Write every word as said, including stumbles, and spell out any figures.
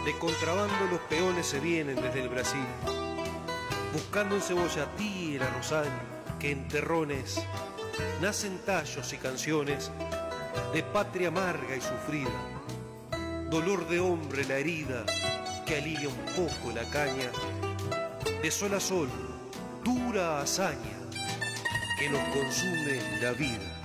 De contrabando los peones se vienen desde el Brasil, buscando en Cebollatí el arrozal, que en terrones nacen tallos y canciones de patria amarga y sufrida, dolor de hombre la herida que alivia un poco la caña, de sol a sol, dura hazaña que nos consume la vida.